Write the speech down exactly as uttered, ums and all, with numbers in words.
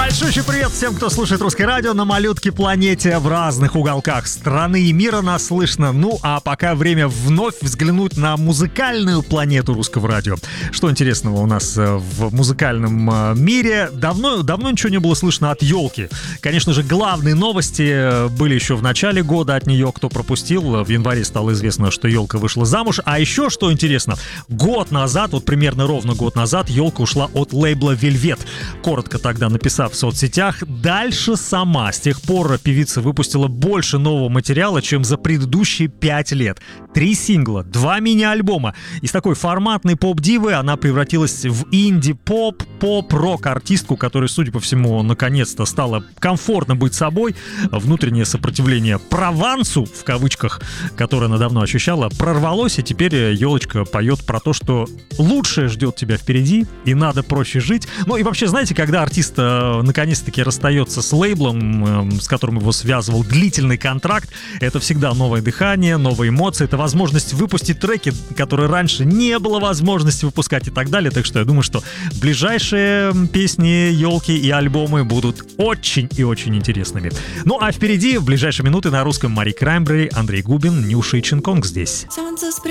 Большущий привет всем, кто слушает русское радио на малютке планете в разных уголках страны и мира нас слышно. Ну, а пока время вновь взглянуть на музыкальную планету русского радио. Что интересного у нас в музыкальном мире? Давно, давно ничего не было слышно от елки. Конечно же, главные новости были еще в начале года от нее. Кто пропустил, в январе стало известно, что елка вышла замуж. А еще, что интересно, год назад, вот примерно ровно год назад, елка ушла от лейбла Velvet. Коротко тогда написав в соцсетях: дальше сама. С тех пор певица выпустила больше нового материала, чем за предыдущие пять лет. Три сингла, два мини-альбома. Из такой форматной поп-дивы она превратилась в инди-поп, поп-рок-артистку, которая, судя по всему, наконец-то стала комфортно быть собой. Внутреннее сопротивление провансу, в кавычках, которое она давно ощущала, прорвалось, и теперь елочка поет про то, что лучшее ждет тебя впереди, и надо проще жить. Ну и вообще, знаете, когда артист э, наконец-таки расстается с лейблом, э, с которым его связывал длительный контракт, это всегда новое дыхание, новые эмоции, это возможность выпустить треки, которые раньше не было возможности выпускать и так далее. Так что я думаю, что ближайшие песни елки и альбомы будут очень и очень интересными. Ну а впереди в ближайшие минуты на русском Мари Краймбрери, Андрей Губин, Нюша и Чинг Конг здесь.